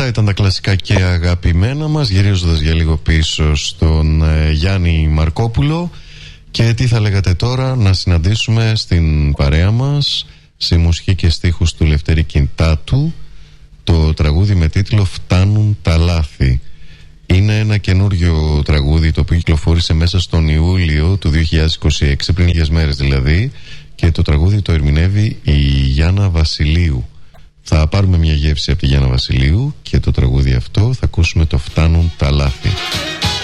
ήταν τα κλασικά και αγαπημένα μας, γυρίζοντας για λίγο πίσω στον Γιάννη Μαρκόπουλο. Και τι θα λέγατε τώρα να συναντήσουμε στην παρέα μας, σε μουσική και στίχους του Λευτέρη Κιντάτου, το τραγούδι με τίτλο «Φτάνουν τα λάθη». Είναι ένα καινούριο τραγούδι το οποίο κυκλοφόρησε μέσα στον Ιούλιο του 2026, πριν λίγες μέρες δηλαδή, και το τραγούδι το ερμηνεύει η Γιάννα Βασιλείου. Θα πάρουμε μια γεύση από τη Γιάννα Βασιλείου και το τραγούδι αυτό θα ακούσουμε το «Φτάνουν τα λάθη».